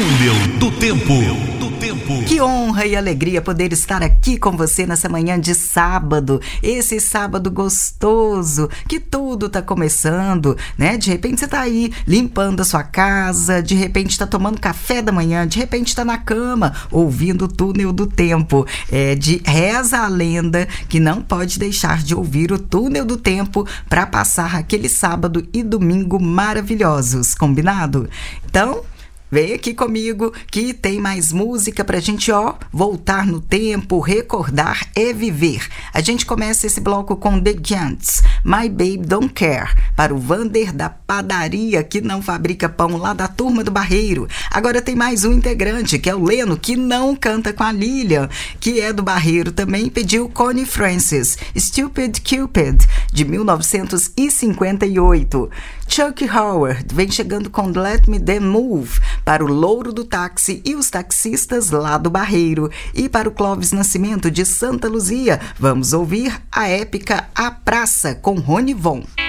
Túnel do Tempo. Que honra e alegria poder estar aqui com você nessa manhã de sábado, esse sábado gostoso, que tudo tá começando, né? De repente você tá aí limpando a sua casa, de repente tá tomando café da manhã, de repente tá na cama, ouvindo o Túnel do Tempo. Reza a lenda que não pode deixar de ouvir o Túnel do Tempo para passar aquele sábado e domingo maravilhosos, combinado? Então, vem aqui comigo que tem mais música pra gente, voltar no tempo, recordar é viver. A gente começa esse bloco com The Giants, My Baby Don't Care, para o Vander da padaria que não fabrica pão, lá da Turma do Barreiro. Agora tem mais um integrante, que é o Leno, que não canta com a Lilian, que é do Barreiro também, pediu Connie Francis, Stupid Cupid, de 1958. Chuck Howard vem chegando com Let Me Then Move, para o Louro do Táxi e os taxistas lá do Barreiro. E para o Clóvis Nascimento de Santa Luzia, vamos ouvir a épica A Praça com Rony Von.